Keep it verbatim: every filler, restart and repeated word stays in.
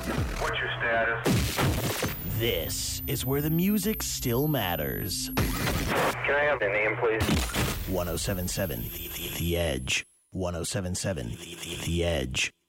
What's your status? This is where the music still matters. Can I have your name, please? one oh seven point seven The Edge. one oh seven point seven The Edge.